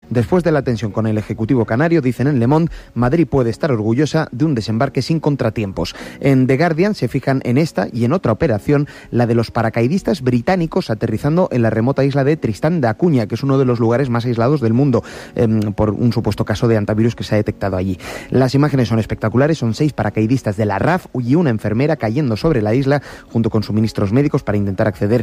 Después de la tensión con el Ejecutivo canario, dicen en Le Monde, Madrid puede estar orgullosa de un desembarque sin contratiempos. En The Guardian se fijan en esta y en otra operación, la de los paracaidistas británicos aterrizando en la remota isla de Tristán da Cunha, que es uno de los lugares más aislados del mundo, por un supuesto caso de hantavirus que se ha detectado allí. Las imágenes son espectaculares, son 6 paracaidistas de la RAF y una enfermera cayendo sobre la isla junto con suministros médicos para intentar acceder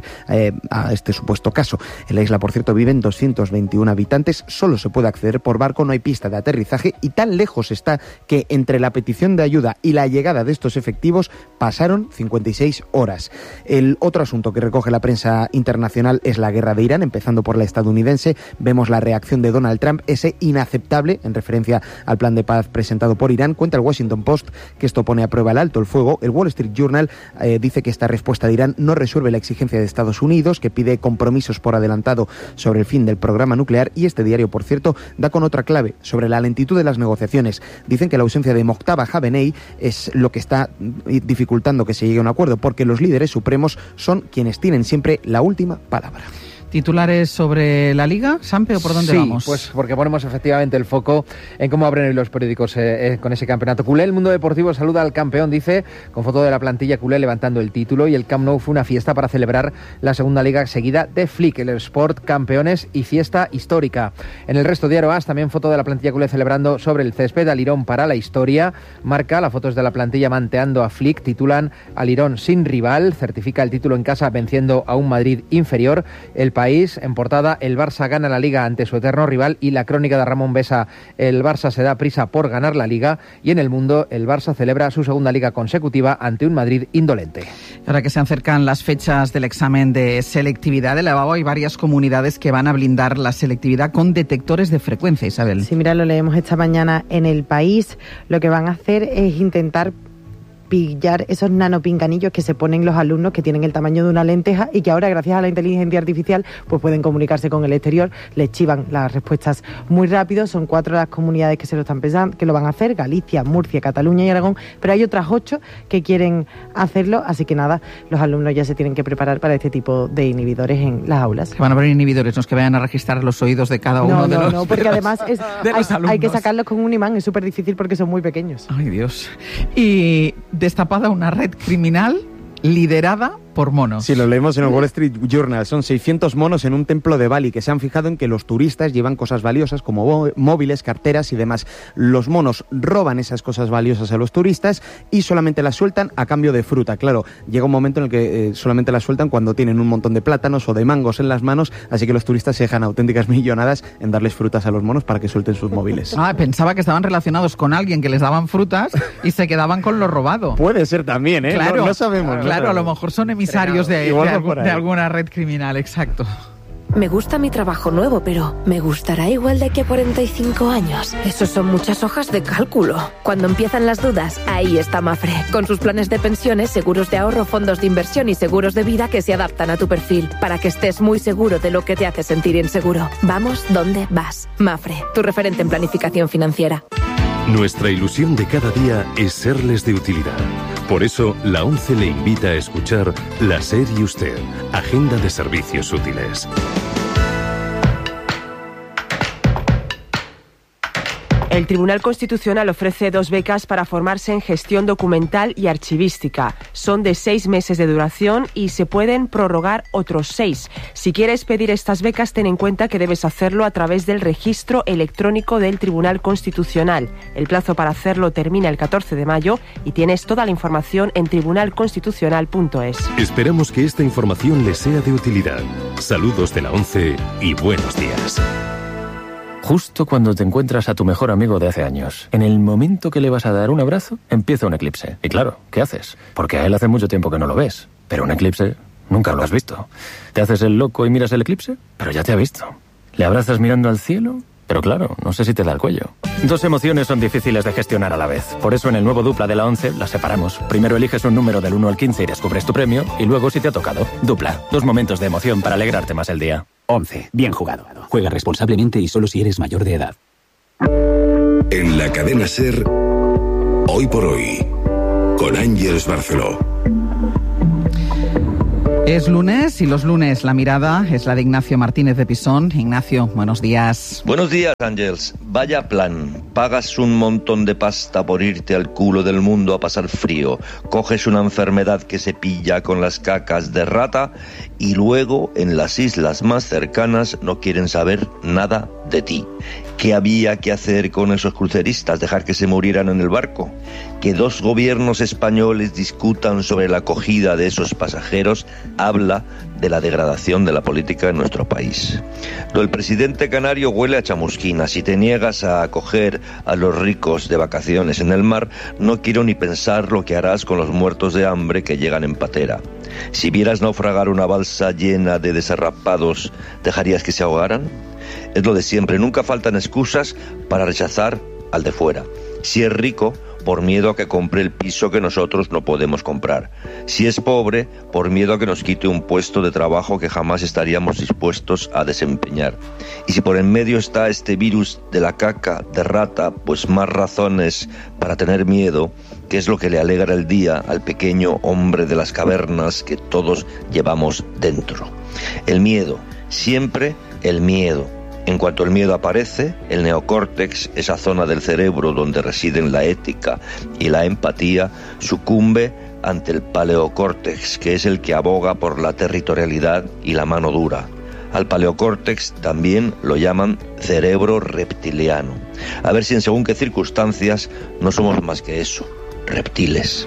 a este supuesto caso. En la isla, por cierto, viven 221 habitantes, solo se puede acceder por barco, no hay pista de aterrizaje y tan lejos está que entre la petición de ayuda y la llegada de estos efectivos pasaron 56 horas. El otro asunto que recoge la prensa internacional es la guerra de Irán, empezando por la estadounidense. Vemos la reacción de Donald Trump, ese inaceptable, en referencia al plan de paz presentado por Irán. Cuenta el Washington Post que esto pone a prueba el alto el fuego. El Wall Street Journal dice que esta respuesta de Irán no resuelve la exigencia de Estados Unidos, que pide compromisos por adelantado sobre el fin del programa nuclear, y este diario, por cierto, da con otra clave sobre la lentitud de las negociaciones. Dicen que la ausencia de Mojtaba Khamenei es lo que está dificultando que se llegue a un acuerdo, porque los líderes supremos son quienes tienen siempre la última palabra. ¿Titulares sobre la Liga, Sampe, o por dónde vamos? Sí, pues porque ponemos efectivamente el foco en cómo abren hoy los periódicos con ese campeonato culé. El Mundo Deportivo saluda al campeón, dice, con foto de la plantilla culé levantando el título, y el Camp Nou fue una fiesta para celebrar la segunda Liga seguida de Flick, el Sport campeones y fiesta histórica. En el resto de Aroas también foto de la plantilla culé celebrando sobre el césped. Alirón para la historia, marca, la foto es de la plantilla manteando a Flick, titulan Alirón sin rival, certifica el título en casa venciendo a un Madrid inferior. El País, en portada, el Barça gana la Liga ante su eterno rival, y la crónica de Ramón Besa, el Barça se da prisa por ganar la Liga, y en El Mundo, el Barça celebra su segunda Liga consecutiva ante un Madrid indolente. Ahora que se acercan las fechas del examen de selectividad de la EBAU, hay varias comunidades que van a blindar la selectividad con detectores de frecuencia, Isabel. Sí, mira, lo leemos esta mañana en El País. Lo que van a hacer es intentar pillar esos nanopinganillos que se ponen los alumnos, que tienen el tamaño de una lenteja y que ahora, gracias a la inteligencia artificial, pues pueden comunicarse con el exterior. Les chivan las respuestas muy rápido. Son 4 las comunidades que se lo están pensando, que lo van a hacer: Galicia, Murcia, Cataluña y Aragón, pero hay otras 8 que quieren hacerlo, así que nada, los alumnos ya se tienen que preparar para este tipo de inhibidores en las aulas. Que van a haber inhibidores, no es que vayan a registrar los oídos de cada uno de los... No, porque además hay que sacarlos con un imán, es súper difícil porque son muy pequeños. Ay, Dios. Y destapada una red criminal liderada por monos. Sí, lo leemos en el Wall Street Journal. Son 600 monos en un templo de Bali que se han fijado en que los turistas llevan cosas valiosas como móviles, carteras y demás. Los monos roban esas cosas valiosas a los turistas y solamente las sueltan a cambio de fruta. Claro, llega un momento en el que solamente las sueltan cuando tienen un montón de plátanos o de mangos en las manos, así que los turistas se dejan auténticas millonadas en darles frutas a los monos para que suelten sus móviles. Pensaba que estaban relacionados con alguien que les daban frutas y se quedaban con lo robado. Puede ser también, ¿eh? Claro, no sabemos. Claro, a lo mejor son emisarios de alguna red criminal, exacto. Me gusta mi trabajo nuevo, pero ¿me gustará igual de aquí a 45 años? Esos son muchas hojas de cálculo. Cuando empiezan las dudas, ahí está Mafre, con sus planes de pensiones, seguros de ahorro, fondos de inversión y seguros de vida que se adaptan a tu perfil, para que estés muy seguro de lo que te hace sentir inseguro. Vamos donde vas. Mafre, tu referente en planificación financiera. Nuestra ilusión de cada día es serles de utilidad. Por eso, la ONCE le invita a escuchar La SER y Usted, Agenda de Servicios Útiles. El Tribunal Constitucional ofrece 2 becas para formarse en gestión documental y archivística. Son de 6 meses de duración y se pueden prorrogar otros 6. Si quieres pedir estas becas, ten en cuenta que debes hacerlo a través del registro electrónico del Tribunal Constitucional. El plazo para hacerlo termina el 14 de mayo y tienes toda la información en tribunalconstitucional.es. Esperamos que esta información les sea de utilidad. Saludos de la ONCE y buenos días. Justo cuando te encuentras a tu mejor amigo de hace años, en el momento que le vas a dar un abrazo, empieza un eclipse. Y claro, ¿qué haces? Porque a él hace mucho tiempo que no lo ves. Pero un eclipse nunca lo has visto. ¿Te haces el loco y miras el eclipse? Pero ya te ha visto. ¿Le abrazas mirando al cielo? Pero claro, no sé si te da el cuello. 2 emociones son difíciles de gestionar a la vez. Por eso en el nuevo Dupla de la ONCE las separamos. Primero eliges un número del 1 al 15 y descubres tu premio. Y luego si te ha tocado. Dupla. 2 momentos de emoción para alegrarte más el día. ONCE. Bien jugado. Juega responsablemente y solo si eres mayor de edad. En la cadena SER, Hoy por Hoy, con Ángeles Barceló. Es lunes y los lunes la mirada es la de Ignacio Martínez de Pisón. Ignacio, buenos días. Buenos días, Ángels. Vaya plan. Pagas un montón de pasta por irte al culo del mundo a pasar frío. Coges una enfermedad que se pilla con las cacas de rata y luego en las islas más cercanas no quieren saber nada de ti. ¿Qué había que hacer con esos cruceristas? ¿Dejar que se murieran en el barco? Que dos gobiernos españoles discutan sobre la acogida de esos pasajeros habla de la degradación de la política en nuestro país. Lo del presidente canario huele a chamusquina. Si te niegas a acoger a los ricos de vacaciones en el mar, no quiero ni pensar lo que harás con los muertos de hambre que llegan en patera. Si vieras naufragar una balsa llena de desarrapados, ¿dejarías que se ahogaran? Es lo de siempre, nunca faltan excusas para rechazar al de fuera. Si es rico, por miedo a que compre el piso que nosotros no podemos comprar. Si es pobre, por miedo a que nos quite un puesto de trabajo que jamás estaríamos dispuestos a desempeñar. Y si por en medio está este virus de la caca de rata, pues más razones para tener miedo, que es lo que le alegra el día al pequeño hombre de las cavernas que todos llevamos dentro. El miedo, siempre el miedo. En cuanto el miedo aparece, el neocórtex, esa zona del cerebro donde residen la ética y la empatía, sucumbe ante el paleocórtex, que es el que aboga por la territorialidad y la mano dura. Al paleocórtex también lo llaman cerebro reptiliano. A ver si en según qué circunstancias no somos más que eso, reptiles.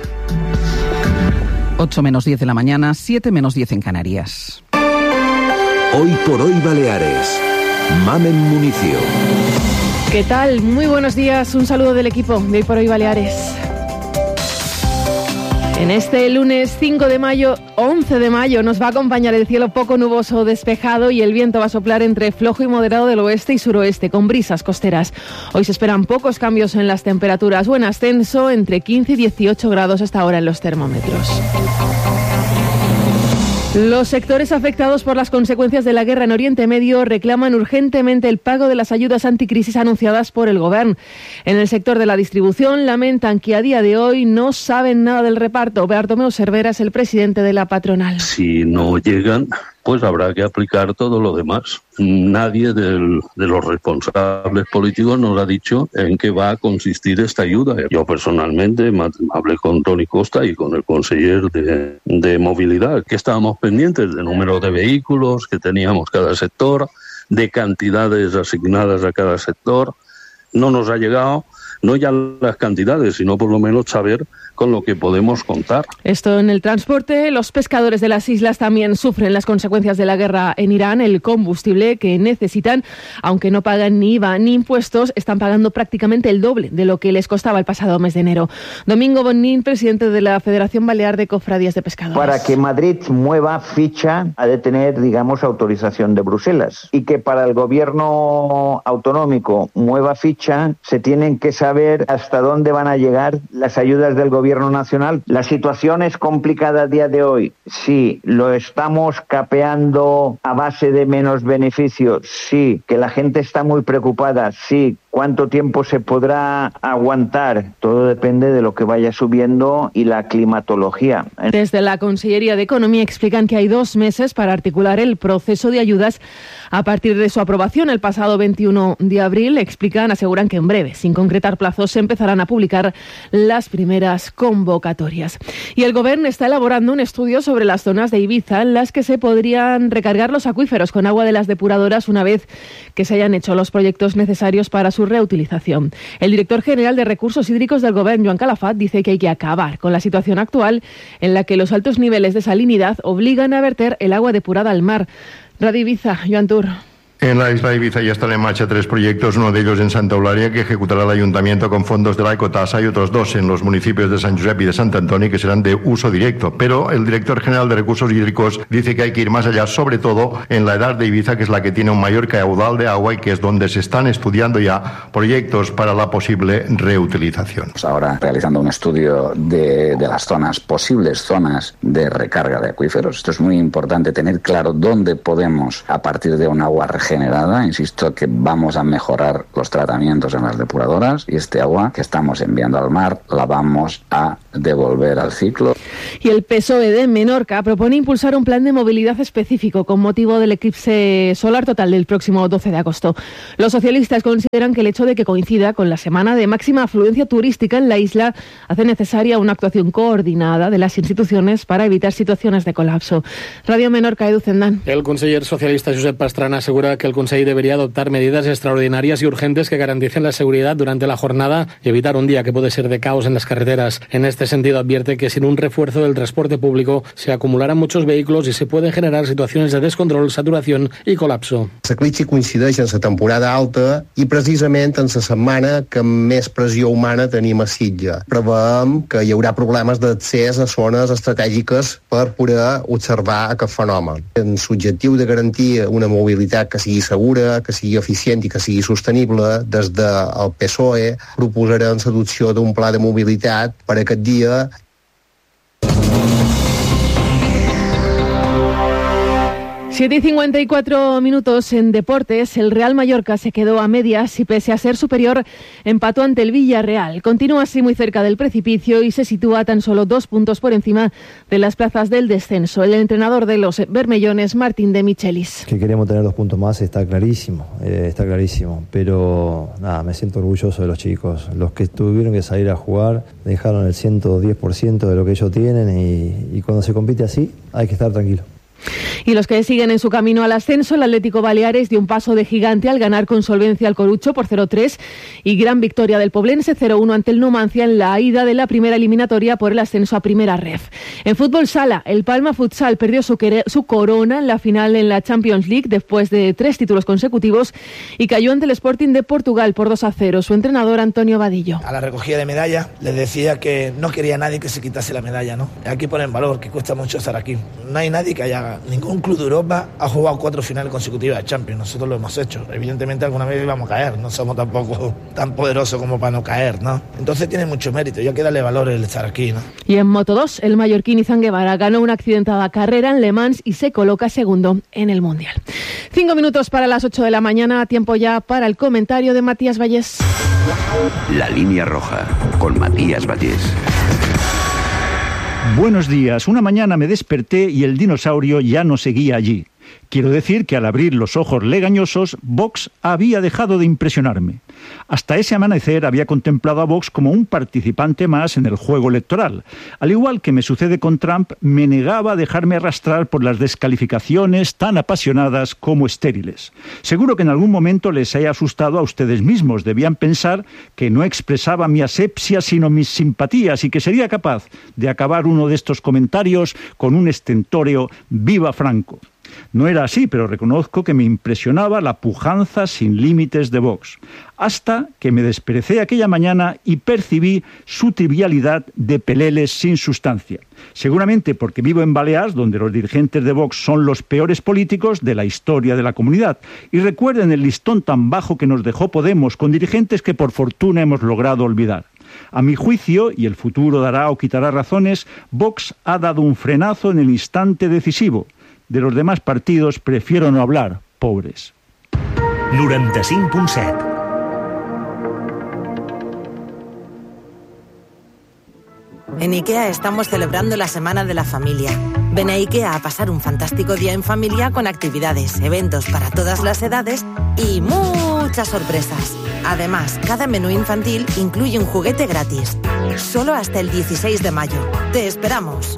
8 menos 10 de la mañana, 7 menos 10 en Canarias. Hoy por hoy Baleares. Mamen Municio. ¿Qué tal? Muy buenos días. Un saludo del equipo de Hoy por Hoy Baleares. En este lunes 5 de mayo, 11 de mayo, nos va a acompañar el cielo poco nuboso despejado y el viento va a soplar entre flojo y moderado del oeste y suroeste, con brisas costeras. Hoy se esperan pocos cambios en las temperaturas, buen ascenso entre 15 y 18 grados hasta ahora en los termómetros. Los sectores afectados por las consecuencias de la guerra en Oriente Medio reclaman urgentemente el pago de las ayudas anticrisis anunciadas por el Gobierno. En el sector de la distribución lamentan que a día de hoy no saben nada del reparto. Bartomeu Cervera es el presidente de la patronal. Si no llegan, pues habrá que aplicar todo lo demás. Nadie de los responsables políticos nos ha dicho en qué va a consistir esta ayuda. Yo personalmente hablé con Toni Costa y con el conseller de Movilidad, que estábamos pendientes de número de vehículos que teníamos cada sector, de cantidades asignadas a cada sector. No nos ha llegado, no ya las cantidades, sino por lo menos saber con lo que podemos contar. Esto en el transporte. Los pescadores de las islas también sufren las consecuencias de la guerra en Irán. El combustible que necesitan, aunque no pagan ni IVA ni impuestos, están pagando prácticamente el doble de lo que les costaba el pasado mes de enero. Domingo Bonnín, presidente de la Federación Balear de Cofradías de Pescadores. Para que Madrid mueva ficha ha de tener, digamos, autorización de Bruselas. Y que para el gobierno autonómico mueva ficha, se tienen que saber hasta dónde van a llegar las ayudas del gobierno nacional. La situación es complicada a día de hoy. Sí, lo estamos capeando a base de menos beneficios. Sí, que la gente está muy preocupada. Sí, ¿cuánto tiempo se podrá aguantar? Todo depende de lo que vaya subiendo y la climatología. Desde la Consellería de Economía explican que hay 2 meses para articular el proceso de ayudas a partir de su aprobación el pasado 21 de abril. Aseguran que en breve, sin concretar plazos, se empezarán a publicar las primeras convocatorias. Y el Gobierno está elaborando un estudio sobre las zonas de Ibiza en las que se podrían recargar los acuíferos con agua de las depuradoras una vez que se hayan hecho los proyectos necesarios para su reutilización. El director general de Recursos Hídricos del Gobierno, Joan Calafat, dice que hay que acabar con la situación actual en la que los altos niveles de salinidad obligan a verter el agua depurada al mar. Radio Ibiza, Joan Tur. En la isla de Ibiza ya están en marcha 3 proyectos, uno de ellos en Santa Eulalia, que ejecutará el ayuntamiento con fondos de la Ecotasa, y otros 2 en los municipios de San Josep y de Sant Antoni, que serán de uso directo. Pero el director general de Recursos Hídricos dice que hay que ir más allá, sobre todo en la edad de Ibiza, que es la que tiene un mayor caudal de agua y que es donde se están estudiando ya proyectos para la posible reutilización. Ahora realizando un estudio de las posibles zonas de recarga de acuíferos. Esto es muy importante, tener claro dónde podemos, a partir de un agua regenerada, regenerada. Insisto que vamos a mejorar los tratamientos en las depuradoras y este agua que estamos enviando al mar la vamos a devolver al ciclo. Y el PSOE de Menorca propone impulsar un plan de movilidad específico con motivo del eclipse solar total del próximo 12 de agosto. Los socialistas consideran que el hecho de que coincida con la semana de máxima afluencia turística en la isla hace necesaria una actuación coordinada de las instituciones para evitar situaciones de colapso. Radio Menorca, Edu Zendán. El conseller socialista Josep Pastrana asegura que el Consell debería adoptar medidas extraordinarias y urgentes que garanticen la seguridad durante la jornada y evitar un día que puede ser de caos en las carreteras. En este sentido, advierte que sin un refuerzo del transporte público se acumularán muchos vehículos y se pueden generar situaciones de descontrol, saturación i col·lapso. L'eclipsi coincideix en la temporada alta i precisament en la setmana que més pressió humana tenim a Sitges. Preveiem que hi haurà problemes d'accés a zones estratègiques per poder observar aquest fenomen. En l'objectiu de garantir una mobilitat que sigui segura, que sigui eficient i que sigui sostenible, des del PSOE proposarem l'adopció d'un pla de mobilitat per aquest dia. Y 54 minutos en deportes. El Real Mallorca se quedó a medias y pese a ser superior empató ante el Villarreal. Continúa así muy cerca del precipicio y se sitúa tan solo 2 puntos por encima de las plazas del descenso. El entrenador de los bermellones, Martín de Michelis. Que queremos tener 2 puntos más está clarísimo, pero nada, me siento orgulloso de los chicos. Los que tuvieron que salir a jugar dejaron el 110% de lo que ellos tienen y cuando se compite así hay que estar tranquilo. Y los que siguen en su camino al ascenso, el Atlético Baleares dio un paso de gigante al ganar con solvencia al Corucho por 0-3 y gran victoria del Poblense 0-1 ante el Numancia en la ida de la primera eliminatoria por el ascenso a Primera Ref. En fútbol sala, el Palma Futsal perdió su corona en la final en la Champions League después de 3 títulos consecutivos y cayó ante el Sporting de Portugal por 2-0. Su entrenador, Antonio Vadillo. A la recogida de medalla les decía que no quería nadie que se quitase la medalla, ¿no? Aquí ponen en valor que cuesta mucho estar aquí. No hay nadie que haya. Ningún club de Europa ha jugado 4 finales consecutivas de Champions. Nosotros lo hemos hecho. Evidentemente alguna vez íbamos a caer. No somos tampoco tan poderosos como para no caer, ¿no? Entonces tiene mucho mérito. Y hay que darle valor el estar aquí, ¿no? Y en Moto2, el mallorquín Izan Guevara ganó una accidentada carrera en Le Mans y se coloca segundo en el Mundial. 5 minutos para las 8 de la mañana. Tiempo ya para el comentario de Matías Vallés. La línea roja, con Matías Vallés. Buenos días. Una mañana me desperté y el dinosaurio ya no seguía allí. Quiero decir que al abrir los ojos legañosos, Vox había dejado de impresionarme. Hasta ese amanecer había contemplado a Vox como un participante más en el juego electoral. Al igual que me sucede con Trump, me negaba a dejarme arrastrar por las descalificaciones tan apasionadas como estériles. Seguro que en algún momento les haya asustado a ustedes mismos. Debían pensar que no expresaba mi asepsia sino mis simpatías y que sería capaz de acabar uno de estos comentarios con un estentóreo «Viva Franco». No era así, pero reconozco que me impresionaba la pujanza sin límites de Vox, hasta que me desperecé aquella mañana y percibí su trivialidad de peleles sin sustancia. Seguramente porque vivo en Baleares, donde los dirigentes de Vox son los peores políticos de la historia de la comunidad. Y recuerden el listón tan bajo que nos dejó Podemos con dirigentes que por fortuna hemos logrado olvidar. A mi juicio, y el futuro dará o quitará razones, Vox ha dado un frenazo en el instante decisivo. De los demás partidos prefiero no hablar, pobres. 95.7. En IKEA estamos celebrando la Semana de la Familia. Ven a IKEA a pasar un fantástico día en familia con actividades, eventos para todas las edades y muchas sorpresas. Además, cada menú infantil incluye un juguete gratis. Solo hasta el 16 de mayo. ¡Te esperamos!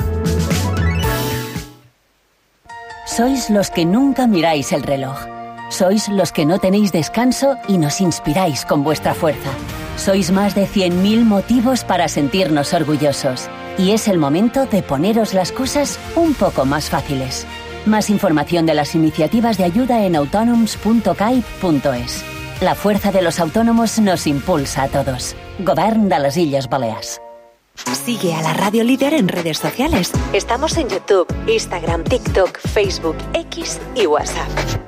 Sois los que nunca miráis el reloj. Sois los que no tenéis descanso y nos inspiráis con vuestra fuerza. Sois más de 100.000 motivos para sentirnos orgullosos. Y es el momento de poneros las cosas un poco más fáciles. Más información de las iniciativas de ayuda en autonoms.caip.es. La fuerza de los autónomos nos impulsa a todos. Govern de les Illes Balears. Sigue a la Radio Líder en redes sociales. Estamos en YouTube, Instagram, TikTok, Facebook, X y WhatsApp.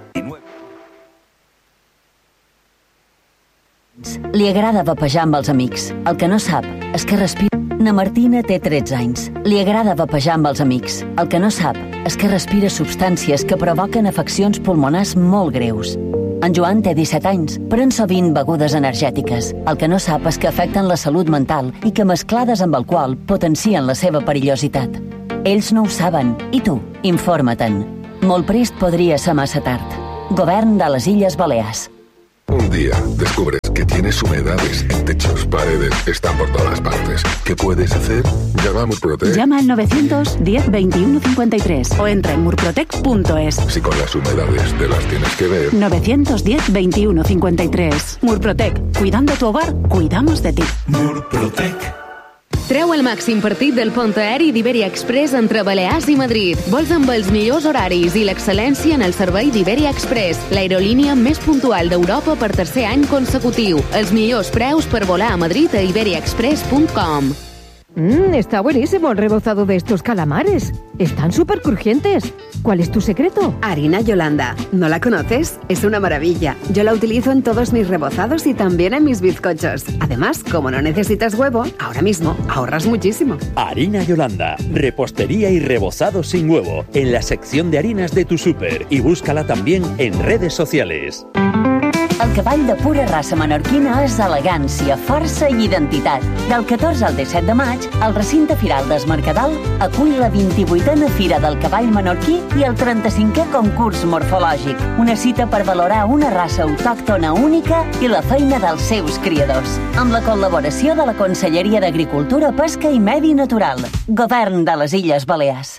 Li agrada vapejar amb els amics. El que no sap és que respira... Na Martina té 13 anys. Li agrada vapejar amb els amics. El que no sap és que respira substàncies que provoquen afeccions pulmonars molt greus. En Joan té 17 anys, pren sovint begudes energètiques. El que no sap és que afecten la salut mental i que mesclades amb alcohol potencien la seva perillositat. Ells no ho saben, i tu, informa-te'n. Molt prest podria ser massa tard. Govern de les Illes Balears. Un día descubres que tienes humedades en techos, paredes, están por todas partes. ¿Qué puedes hacer? Llama a Murprotec. Llama al 910 21 53 o entra en murprotec.es. Si con las humedades te las tienes que ver. 910 21 53. Murprotec. Cuidando tu hogar, cuidamos de ti. Murprotec. Treu el màxim partit del pont aeri d'Iberia Express entre Balears i Madrid. Vols amb els millors horaris i l'excel·lència en el servei d'Iberia Express, l'aerolínia més puntual d'Europa per tercer any consecutiu. Els millors preus per volar a Madrid a iberiaexpress.com. Está buenísimo el rebozado de estos calamares. Están súper crujientes. ¿Cuál es tu secreto? Harina Yolanda. ¿No la conoces? Es una maravilla. Yo la utilizo en todos mis rebozados y también en mis bizcochos. Además, como no necesitas huevo, ahora mismo ahorras muchísimo. Harina Yolanda. Repostería y rebozado sin huevo. En la sección de harinas de tu súper. Y búscala también en redes sociales. El cavall de pura raça menorquina és elegància, força i identitat. Del 14 al 17 de maig, el recinte firal d'Es Mercadal acull la 28a Fira del Cavall Menorquí i el 35è concurs morfològic. Una cita per valorar una raça autòctona única i la feina dels seus criadors. Amb la col·laboració de la Conselleria d'Agricultura, Pesca i Medi Natural. Govern de les Illes Balears.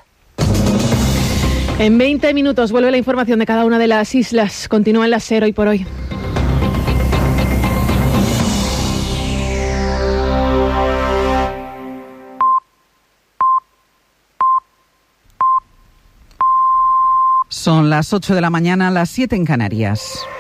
En 20 minutos vuelve la información de cada una de las islas. Continúa en la SER hoy por hoy. Son las 8 de la mañana, las 7 en Canarias.